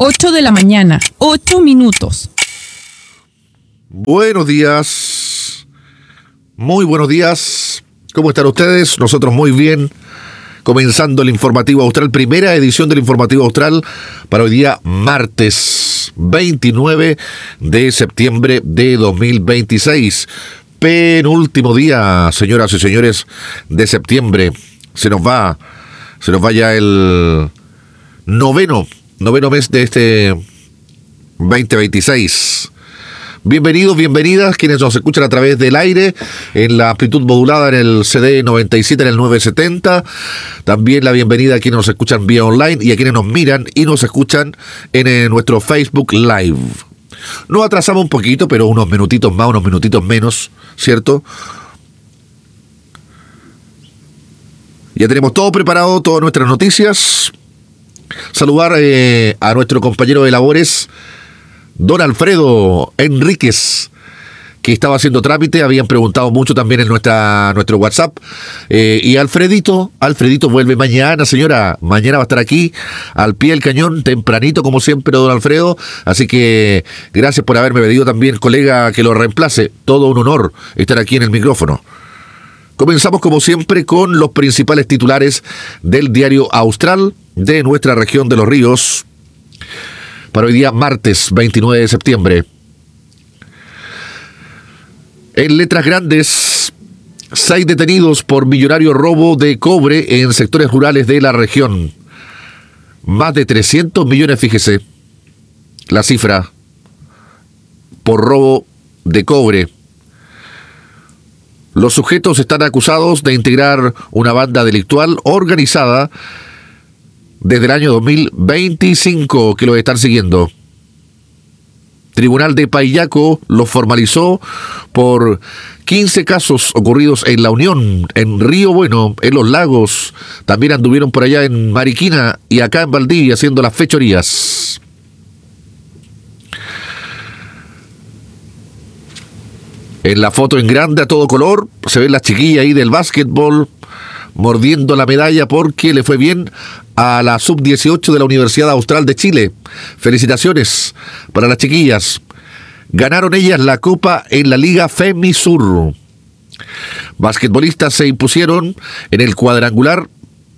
8 de la mañana, 8 minutos. Buenos días, muy buenos días. ¿Cómo están ustedes? Nosotros muy bien. Comenzando el Informativo Austral, primera edición del Informativo Austral para hoy día martes 29 de septiembre de 2026. Penúltimo día, señoras y señores, de septiembre. Se nos va ya el noveno mes de este 2026. Bienvenidos, bienvenidas, quienes nos escuchan a través del aire, en la amplitud modulada en el CD 97, en el 970. También la bienvenida a quienes nos escuchan vía online y a quienes nos miran y nos escuchan en nuestro Facebook Live. Nos atrasamos un poquito, pero unos minutitos más, unos minutitos menos, ¿cierto? Ya tenemos todo preparado, todas nuestras noticias. Saludar a nuestro compañero de labores, don Alfredo Enríquez, que estaba haciendo trámite. Habían preguntado mucho también en nuestro WhatsApp. Y Alfredito vuelve mañana, señora. Mañana va a estar aquí, al pie del cañón, tempranito, como siempre, don Alfredo. Así que gracias por haberme pedido también, colega, que lo reemplace. Todo un honor estar aquí en el micrófono. Comenzamos, como siempre, con los principales titulares del diario Austral de nuestra región de Los Ríos para hoy día martes 29 de septiembre. En letras grandes, 6 detenidos por millonario robo de cobre en sectores rurales de la región. Más de 300 millones, fíjese la cifra, por robo de cobre. Los sujetos están acusados de integrar una banda delictual organizada desde el año 2025, que lo están siguiendo. Tribunal de Payaco los formalizó por 15 casos ocurridos en La Unión, en Río Bueno, en Los Lagos. También anduvieron por allá en Mariquina y acá en Valdivia haciendo las fechorías. En la foto en grande a todo color se ve la chiquilla ahí del básquetbol mordiendo la medalla porque le fue bien a la sub-18 de la Universidad Austral de Chile. Felicitaciones para las chiquillas. Ganaron ellas la copa en la Liga Femisur. Basquetbolistas se impusieron en el cuadrangular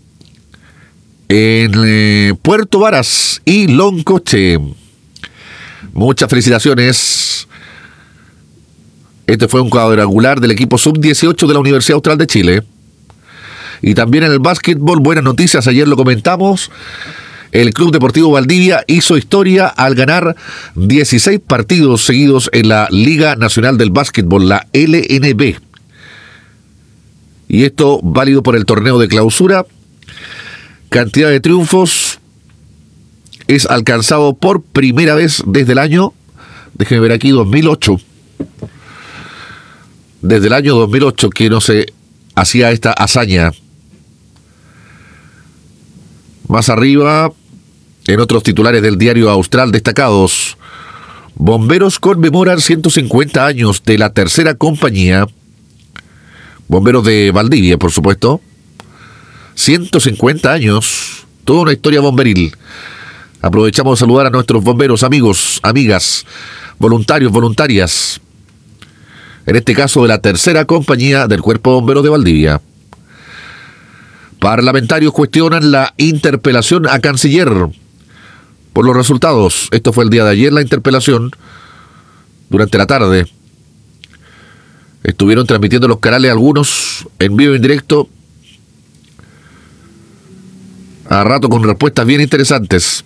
en Puerto Varas y Loncoche. Muchas felicitaciones. Este fue un cuadrangular del equipo sub-18 de la Universidad Austral de Chile. Y también en el básquetbol, buenas noticias, ayer lo comentamos. El Club Deportivo Valdivia hizo historia al ganar 16 partidos seguidos en la Liga Nacional del Básquetbol, la LNB. Y esto válido por el torneo de clausura. Cantidad de triunfos es alcanzado por primera vez desde el año, déjenme ver aquí, 2008. Desde el año 2008 que no se hacía esta hazaña. Más arriba, en otros titulares del diario Austral destacados, bomberos conmemoran 150 años de la tercera compañía. Bomberos de Valdivia, por supuesto. 150 años, toda una historia bomberil. Aprovechamos de saludar a nuestros bomberos, amigos, amigas, voluntarios, voluntarias. En este caso de la tercera compañía del Cuerpo de Bomberos de Valdivia. Parlamentarios cuestionan la interpelación a canciller por los resultados. Esto fue el día de ayer, la interpelación, durante la tarde. Estuvieron transmitiendo los canales algunos en vivo y en directo, a rato con respuestas bien interesantes.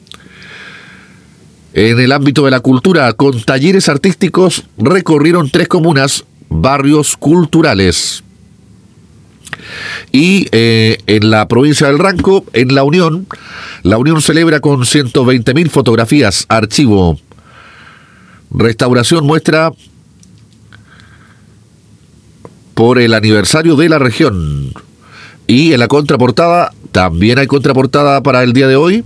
En el ámbito de la cultura, con talleres artísticos, recorrieron 3 comunas, barrios culturales. Y en la provincia del Ranco, en La Unión celebra con 120.000 fotografías, archivo. Restauración muestra por el aniversario de la región. Y en la contraportada, también hay contraportada para el día de hoy.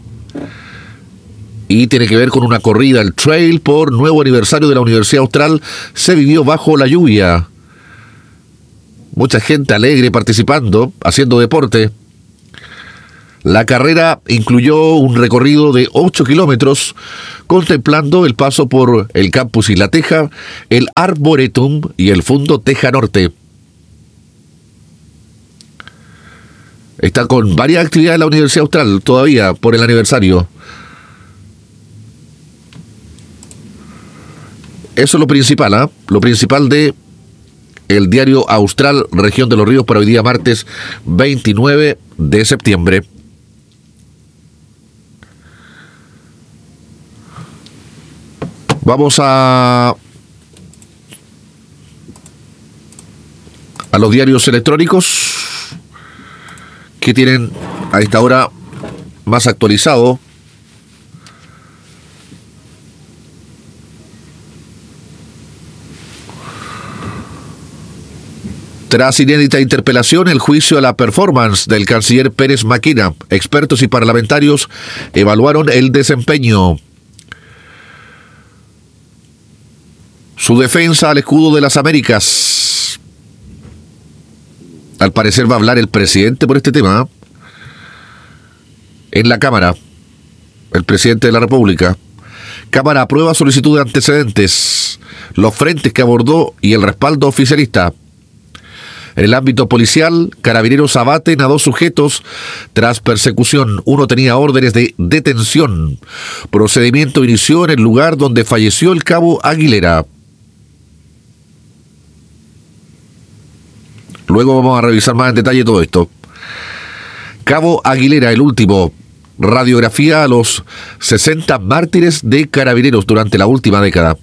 Y tiene que ver con una corrida, el trail por nuevo aniversario de la Universidad Austral. Se vivió bajo la lluvia. Mucha gente alegre participando, haciendo deporte. La carrera incluyó un recorrido de 8 kilómetros, contemplando el paso por el Campus Isla Teja, el Arboretum y el Fundo Teja Norte. Está con varias actividades en la Universidad Austral todavía por el aniversario. Eso es lo principal, ¿eh? Lo principal de el diario Austral, Región de los Ríos, para hoy día martes 29 de septiembre. Vamos a los diarios electrónicos que tienen a esta hora más actualizado. Tras inédita interpelación, el juicio a la performance del canciller Pérez Maquina, expertos y parlamentarios evaluaron el desempeño. Su defensa al escudo de las Américas. Al parecer va a hablar el presidente por este tema en la Cámara. El presidente de la República. Cámara aprueba solicitud de antecedentes, los frentes que abordó y el respaldo oficialista. En el ámbito policial, Carabineros abaten a 2 sujetos tras persecución. Uno tenía órdenes de detención. Procedimiento inició en el lugar donde falleció el cabo Aguilera. Luego vamos a revisar más en detalle todo esto. Cabo Aguilera, el último. Radiografía a los 60 mártires de Carabineros durante la última década.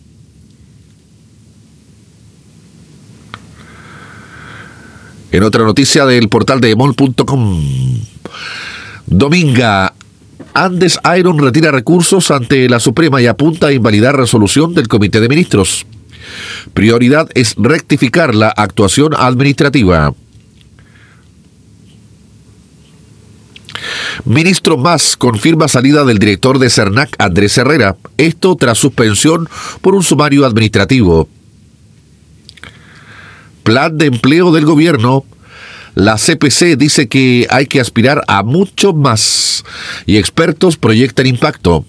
En otra noticia del portal de emol.com. Dominga. Andes Iron retira recursos ante la Suprema y apunta a invalidar resolución del Comité de Ministros. Prioridad es rectificar la actuación administrativa. Ministro Mas confirma salida del director de Cernac, Andrés Herrera. Esto tras suspensión por un sumario administrativo. Plan de empleo del gobierno. La CPC dice que hay que aspirar a mucho más y expertos proyectan impacto.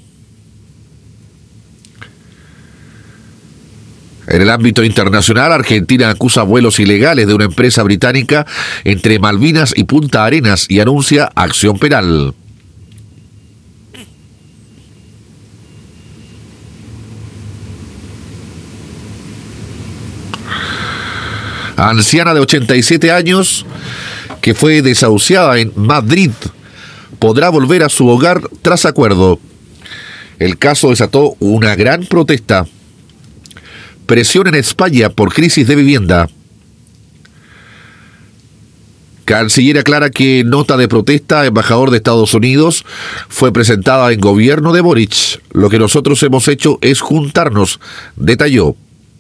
En el ámbito internacional, Argentina acusa vuelos ilegales de una empresa británica entre Malvinas y Punta Arenas y anuncia acción penal. Anciana de 87 años que fue desahuciada en Madrid podrá volver a su hogar tras acuerdo. El caso desató una gran protesta. Presión en España por crisis de vivienda. Canciller aclara que nota de protesta a embajador de Estados Unidos fue presentada en gobierno de Boric. Lo que nosotros hemos hecho es juntarnos, detalló.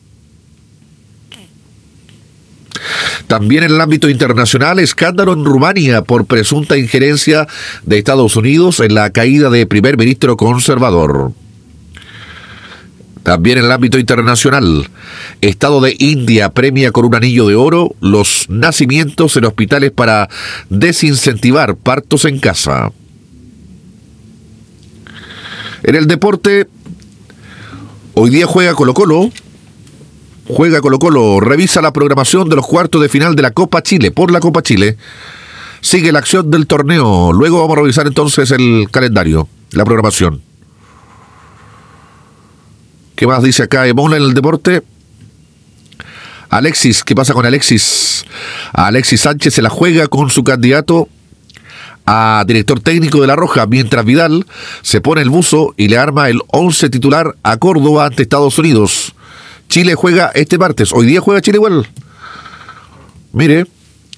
También en el ámbito internacional, escándalo en Rumania por presunta injerencia de Estados Unidos en la caída de primer ministro conservador. También en el ámbito internacional, Estado de India premia con un anillo de oro los nacimientos en hospitales para desincentivar partos en casa. En el deporte, hoy día juega Colo-Colo. Revisa la programación de los cuartos de final de la Copa Chile. Por la Copa Chile sigue la acción del torneo. Luego vamos a revisar entonces el calendario, la programación. ¿Qué más dice acá Emola en el deporte? Alexis, ¿qué pasa con Alexis? Alexis Sánchez se la juega con su candidato a director técnico de La Roja, mientras Vidal se pone el buzo y le arma el 11 titular a Córdoba ante Estados Unidos. Chile juega este martes. Hoy día juega Chile igual. Mire,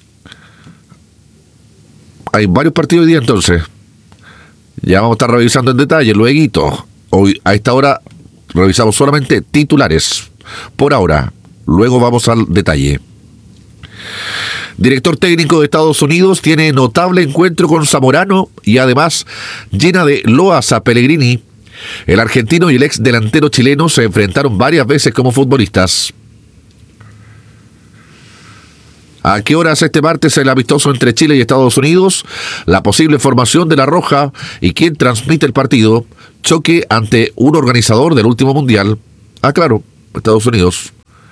hay varios partidos hoy día entonces. Ya vamos a estar revisando en detalle, luego. Hoy a esta hora revisamos solamente titulares. Por ahora, luego vamos al detalle. Director técnico de Estados Unidos tiene notable encuentro con Zamorano y además llena de loas a Pellegrini. El argentino y el ex delantero chileno se enfrentaron varias veces como futbolistas. ¿A qué horas este martes el amistoso entre Chile y Estados Unidos? La posible formación de la Roja y quién transmite el partido. Choque ante un organizador del último mundial. Ah, claro, Estados Unidos.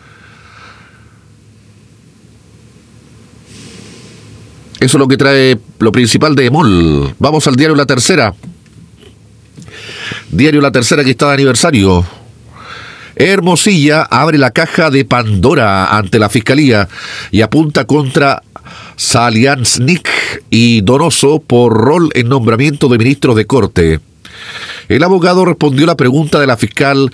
Eso es lo que trae lo principal de EMOL. Vamos al diario La Tercera. Diario La Tercera, que está de aniversario. Hermosilla abre la caja de Pandora ante la Fiscalía y apunta contra Saliansnik y Donoso por rol en nombramiento de ministros de Corte. El abogado respondió la pregunta de la fiscal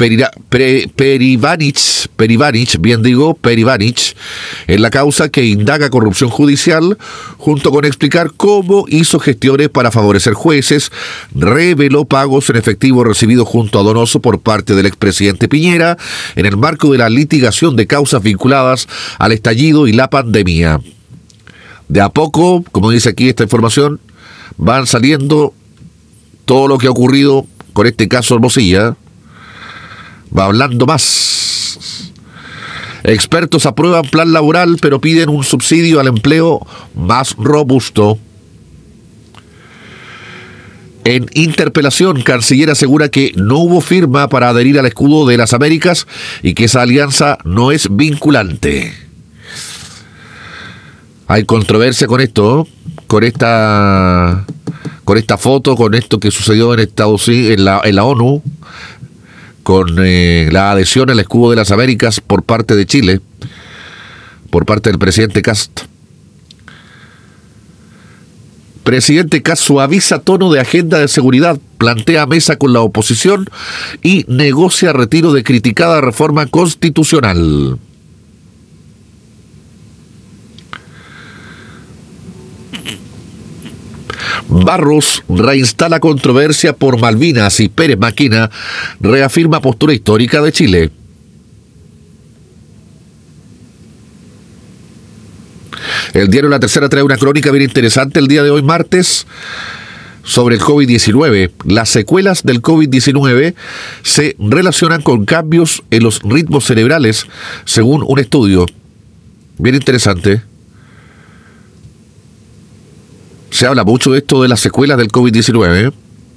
Perivanich, en la causa que indaga corrupción judicial, junto con explicar cómo hizo gestiones para favorecer jueces, reveló pagos en efectivo recibidos junto a Donoso por parte del expresidente Piñera en el marco de la litigación de causas vinculadas al estallido y la pandemia. De a poco, como dice aquí esta información, van saliendo todo lo que ha ocurrido con este caso Hermosilla. Va hablando más. Expertos aprueban plan laboral, pero piden un subsidio al empleo más robusto. En interpelación, Canciller asegura que no hubo firma para adherir al escudo de las Américas y que esa alianza no es vinculante. Hay controversia con esto, con esta foto, con esto que sucedió en Estados Unidos, en la ONU, con la adhesión al escudo de las Américas por parte de Chile, por parte del presidente Kast. Presidente Kast suaviza tono de agenda de seguridad, plantea mesa con la oposición y negocia retiro de criticada reforma constitucional. Barros reinstala controversia por Malvinas y Pérez Maquina reafirma postura histórica de Chile. El diario La Tercera trae una crónica bien interesante el día de hoy, martes, sobre el COVID-19. Las secuelas del COVID-19 se relacionan con cambios en los ritmos cerebrales, según un estudio. Bien interesante. Se habla mucho de esto de las secuelas del COVID-19.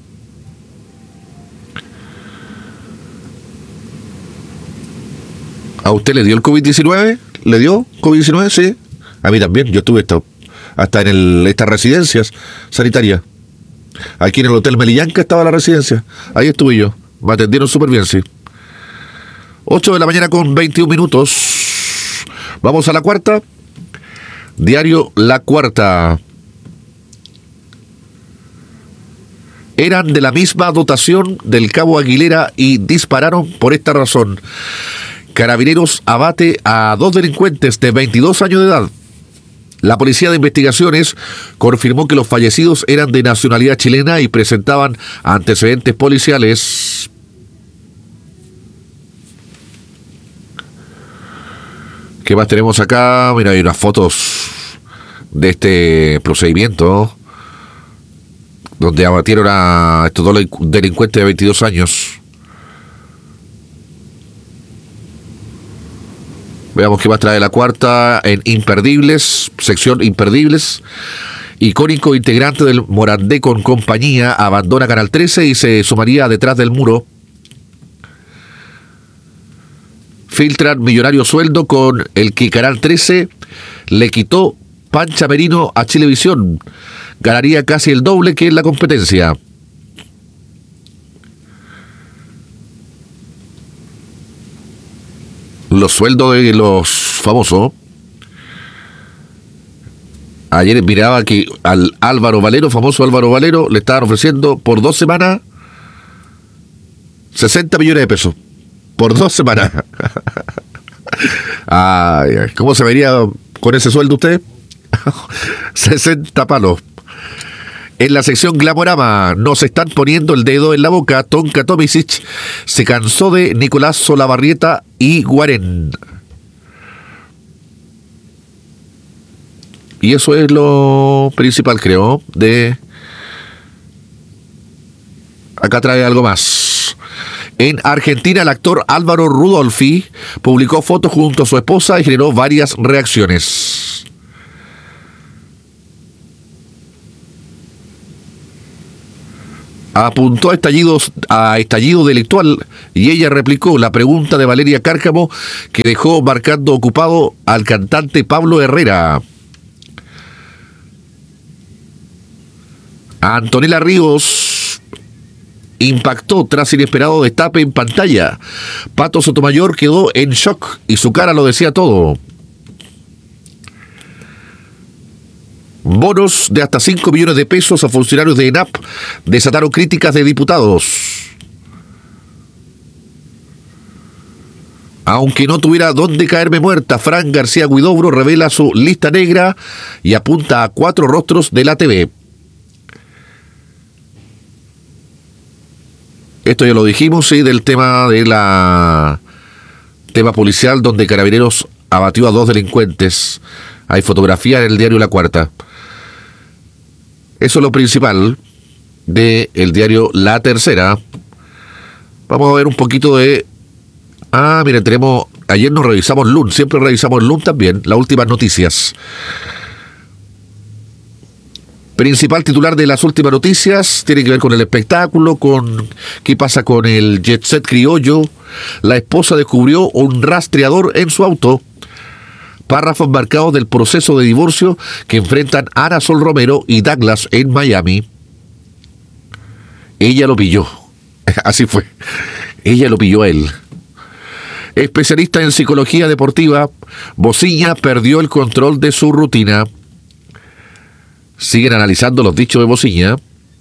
¿A usted le dio el COVID-19? ¿Le dio COVID-19? Sí. A mí también. Yo estuve hasta en estas residencias sanitarias. Aquí en el Hotel Melillanca estaba la residencia. Ahí estuve yo. Me atendieron súper bien, sí. 8 de la mañana con 21 minutos. Vamos a la cuarta. Diario La Cuarta. Eran de la misma dotación del Cabo Aguilera y dispararon por esta razón. Carabineros abate a 2 delincuentes de 22 años de edad. La Policía de Investigaciones confirmó que los fallecidos eran de nacionalidad chilena y presentaban antecedentes policiales. ¿Qué más tenemos acá? Mira, hay unas fotos de este procedimiento donde abatieron a estos dos delincuentes de 22 años. Veamos qué más trae La Cuarta en Imperdibles, sección Imperdibles. Icónico integrante del Morandé con compañía abandona Canal 13 y se sumaría Detrás del Muro. Filtran millonario sueldo con el que Canal 13 le quitó Pancha Merino a Chilevisión. Ganaría casi el doble que en la competencia. Los sueldos de los famosos. Ayer miraba que al Álvaro Valero, famoso Álvaro Valero, le estaban ofreciendo por 2 semanas 60 millones de pesos. Por 2 semanas. Ay, ¿cómo se vería con ese sueldo usted? 60 palos. En la sección Glamorama nos están poniendo el dedo en la boca. Tonka Tomisic se cansó de Nicolás Solabarrieta y Guarén. Y eso es lo principal, creo, de... Acá trae algo más. En Argentina, el actor Álvaro Rudolphy publicó fotos junto a su esposa y generó varias reacciones. apuntó a estallido delictual y ella replicó la pregunta de Valeria Cárcamo, que dejó marcando ocupado al cantante Pablo Herrera. Antonella Ríos impactó tras inesperado destape en pantalla. Pato Sotomayor quedó en shock y su cara lo decía todo. Bonos de hasta 5 millones de pesos a funcionarios de ENAP desataron críticas de diputados. Aunque no tuviera dónde caerme muerta, Fran García Huidobro revela su lista negra y apunta a 4 rostros de la TV. Esto ya lo dijimos, sí, del tema tema policial, donde Carabineros abatió a 2 delincuentes. Hay fotografía en el diario La Cuarta. Eso es lo principal del diario La Tercera. Vamos a ver un poquito de... miren, ayer nos revisamos LUN, siempre revisamos LUN también, las últimas noticias. Principal titular de las últimas noticias tiene que ver con el espectáculo, con qué pasa con el jet set criollo. La esposa descubrió un rastreador en su auto. Párrafos marcados del proceso de divorcio que enfrentan Ana Sol Romero y Douglas en Miami. Ella lo pilló. Así fue. Ella lo pilló a él. Especialista en psicología deportiva, Bociña perdió el control de su rutina. Siguen analizando los dichos de Bociña.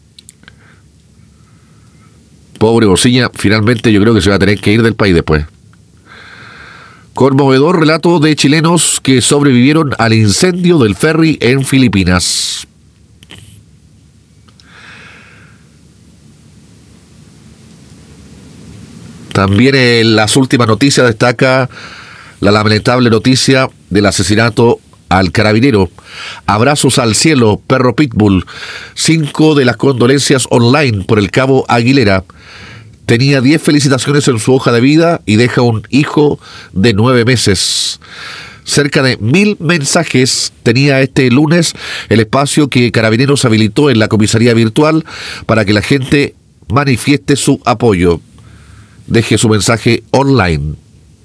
Pobre Bociña, finalmente yo creo que se va a tener que ir del país después. Conmovedor relato de chilenos que sobrevivieron al incendio del ferry en Filipinas. También en las últimas noticias destaca la lamentable noticia del asesinato al carabinero. Abrazos al cielo, perro pitbull. 5 de las condolencias online por el cabo Aguilera. Tenía 10 felicitaciones en su hoja de vida y deja un hijo de 9 meses. Cerca de 1000 mensajes tenía este lunes el espacio que Carabineros habilitó en la comisaría virtual para que la gente manifieste su apoyo. Deje su mensaje online.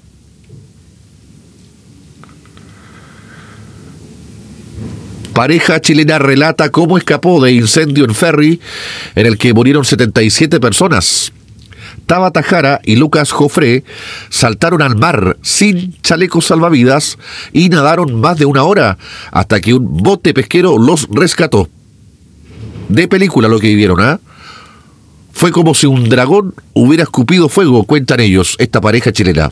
Pareja chilena relata cómo escapó de incendio en ferry en el que murieron 77 personas. Tabata Jara y Lucas Jofré saltaron al mar sin chalecos salvavidas y nadaron más de 1 hora hasta que un bote pesquero los rescató. De película lo que vivieron, ¿ah? Fue como si un dragón hubiera escupido fuego, cuentan ellos, esta pareja chilena.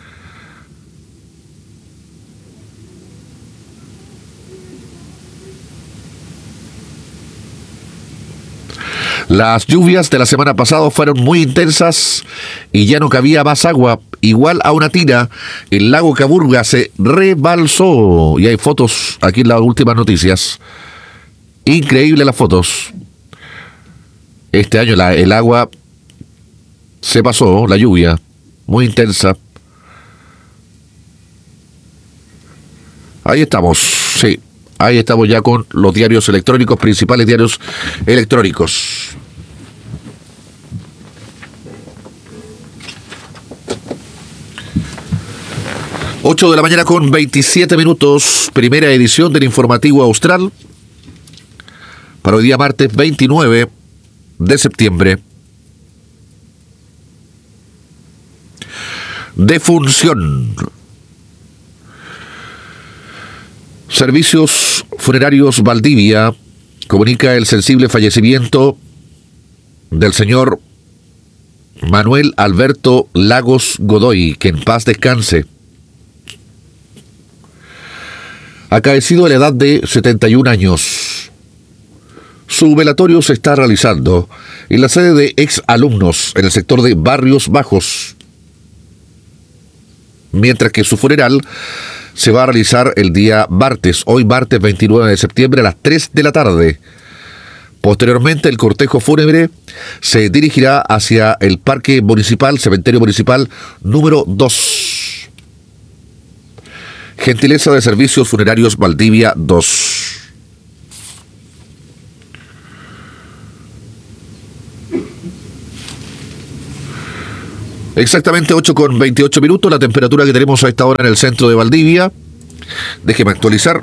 Las lluvias de la semana pasada fueron muy intensas y ya no cabía más agua. Igual a una tina, el lago Caburga se rebalsó. Y hay fotos aquí en las últimas noticias. Increíble las fotos. Este año el agua se pasó, la lluvia, muy intensa. Ahí estamos, sí. Ahí estamos ya con los diarios electrónicos, principales diarios electrónicos. Ocho de la mañana con 27 minutos, primera edición del informativo austral. Para hoy día martes 29 de septiembre. Defunción. Servicios Funerarios Valdivia comunica el sensible fallecimiento del señor Manuel Alberto Lagos Godoy, que en paz descanse. Acaecido a la edad de 71 años. Su velatorio se está realizando en la sede de ex alumnos en el sector de Barrios Bajos, mientras que su funeral se va a realizar el día martes, hoy martes 29 de septiembre a las 3 de la tarde. Posteriormente, el cortejo fúnebre se dirigirá hacia el Parque Municipal, Cementerio Municipal número 2. Gentileza de Servicios Funerarios Valdivia 2. Exactamente 8:28, la temperatura que tenemos a esta hora en el centro de Valdivia. Déjeme actualizar.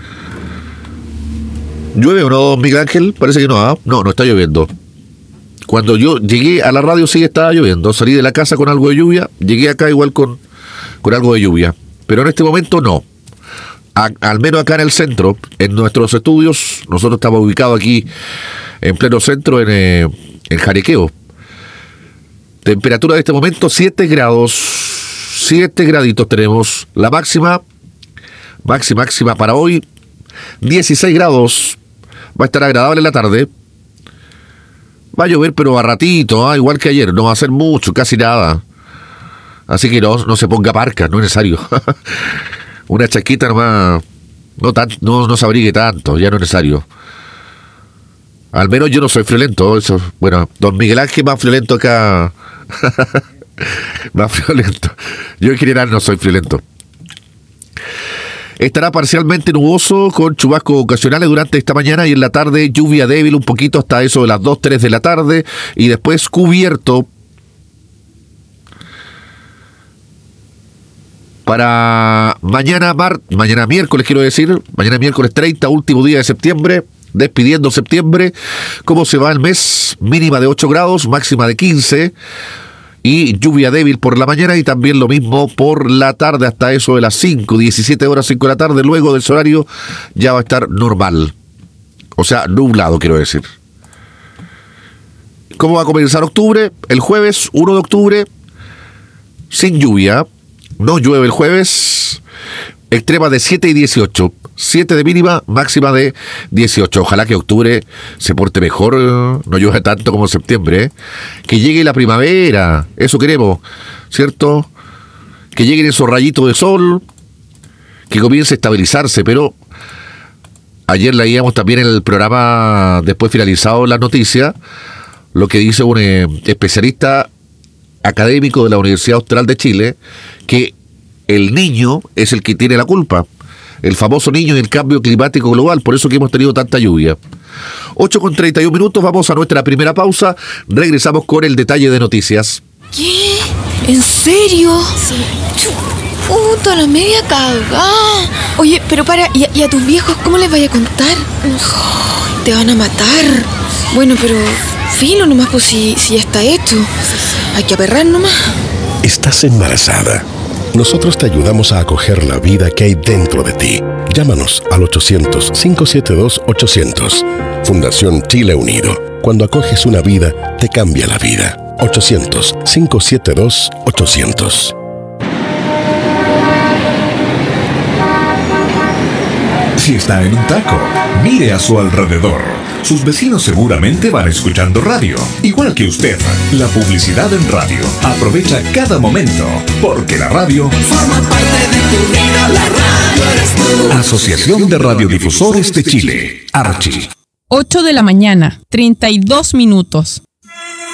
¿Llueve o no, Miguel Ángel? Parece que no, ¿eh? No está lloviendo. Cuando yo llegué a la radio sí estaba lloviendo. Salí de la casa con algo de lluvia, llegué acá igual con algo de lluvia. Pero en este momento no. Al menos acá en el centro, en nuestros estudios, nosotros estamos ubicados aquí en pleno centro, en Jariqueo. Temperatura de este momento 7 grados. 7 graditos tenemos. La máxima para hoy 16 grados. Va a estar agradable en la tarde. Va a llover pero a ratito, igual que ayer. No va a ser mucho, casi nada. Así que no se ponga parca, no es necesario. Una chaqueta nomás. No se abrigue tanto, ya no es necesario. Al menos yo no soy friolento. Eso, bueno, don Miguel Ángel más friolento acá. Más friolento. Yo en general no soy friolento. Estará parcialmente nuboso con chubascos ocasionales durante esta mañana y en la tarde lluvia débil un poquito hasta eso de las 2, 3 de la tarde y después cubierto para mañana miércoles, mañana miércoles 30, último día de septiembre, despidiendo septiembre. ¿Cómo se va el mes? Mínima de 8 grados, máxima de 15 y lluvia débil por la mañana y también lo mismo por la tarde hasta eso de las 17 horas, 5 de la tarde. Luego del horario ya va a estar normal, o sea, nublado quiero decir. ¿Cómo va a comenzar octubre? El jueves 1 de octubre sin lluvia, no llueve el jueves, extrema de 7 y 18, 7 de mínima, máxima de 18. Ojalá que octubre se porte mejor, no llueva tanto como septiembre, que llegue la primavera, eso queremos, ¿cierto? Que lleguen esos rayitos de sol, que comience a estabilizarse, pero ayer leíamos también en el programa, después finalizado la noticia, lo que dice un especialista académico de la Universidad Austral de Chile, que el niño es el que tiene la culpa. El famoso niño y el cambio climático global, por eso que hemos tenido tanta lluvia. 8:31, vamos a nuestra primera pausa, regresamos con el detalle de noticias. ¿Qué? ¿En serio? Sí. Puta, la media cagada. Oye, pero para, ¿y a tus viejos cómo les vaya a contar? Oh, te van a matar. Bueno, pero filo nomás, pues si ya está hecho. Hay que aperrar nomás. Estás embarazada. Nosotros te ayudamos a acoger la vida que hay dentro de ti. Llámanos al 800-572-800. Fundación Chile Unido. Cuando acoges una vida, te cambia la vida. 800-572-800. Si está en un taco, mire a su alrededor. Sus vecinos seguramente van escuchando radio, igual que usted. La publicidad en radio. Aprovecha cada momento, porque la radio forma parte de tu vida. La radio eres tú. Asociación de Radiodifusores de Chile, Archi. 8 de la mañana, 32 minutos.